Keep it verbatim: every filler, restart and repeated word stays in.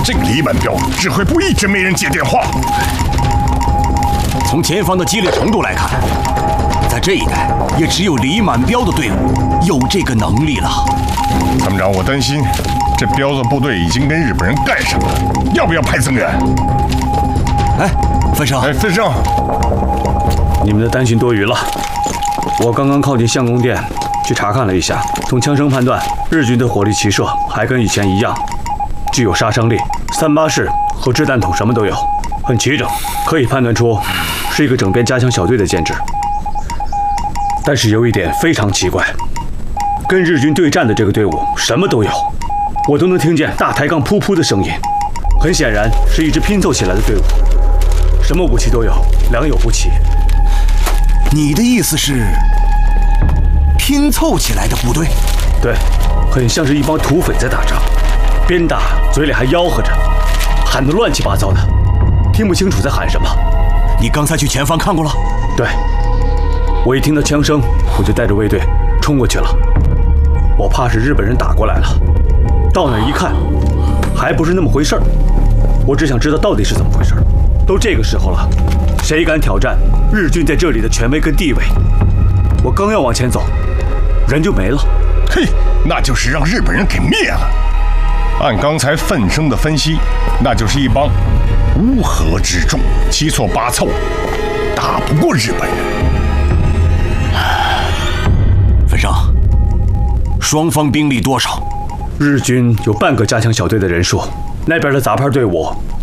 这个李满彪指挥部一直没人接电话。 从前方的激烈程度来看，在这一带也只有李满彪的队伍有这个能力了。 参谋长，我担心这彪子部队已经跟日本人干上了，要不要派增援？ 哎，分生， 哎，分生， 你们的担心多余了。我刚刚靠近相公殿去查看了一下，从枪声判断，日军的火力齐射还跟以前一样，具有杀伤力，三八式和掷弹筒什么都有，很齐整，可以判断出是一个整编加强小队的建制。但是有一点非常奇怪，跟日军对战的这个队伍什么都有，我都能听见大抬杠噗噗的声音，很显然是一支拼凑起来的队伍，什么武器都有，良莠不齐。 你的意思是拼凑起来的部队？ 对，很像是一帮土匪在打仗，边打嘴里还吆喝着，喊得乱七八糟的，听不清楚在喊什么。 你刚才去前方看过了？ 对，我一听到枪声，我就带着卫队冲过去了。我怕是日本人打过来了，到那儿一看，还不是那么回事儿。我只想知道到底是怎么回事儿。都这个时候了，谁敢挑战日军在这里的权威跟地位？我刚要往前走，人就没了。 嘿，那就是让日本人给灭了。按刚才奋生的分析，那就是一帮乌合之众，七错八凑，打不过日本人。 分生，双方兵力多少？ 日军有半个加强小队的人数，那边的杂牌队伍